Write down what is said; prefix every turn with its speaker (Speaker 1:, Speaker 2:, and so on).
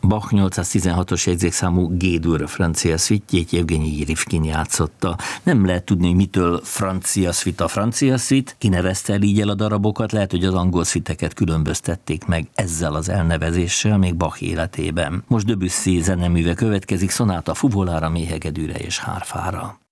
Speaker 1: Bach 816-os jegyzékszámú G-dur francia szvitjét Evgenij Rifkin játszotta. Nem lehet tudni, hogy mitől francia szvit, kinevezte el így el a darabokat, lehet, hogy az angol szviteket különböztették meg ezzel az elnevezéssel még Bach életében. Most Debussy zeneműve következik, szonáta fuvolára, méhegedűre és hárfára.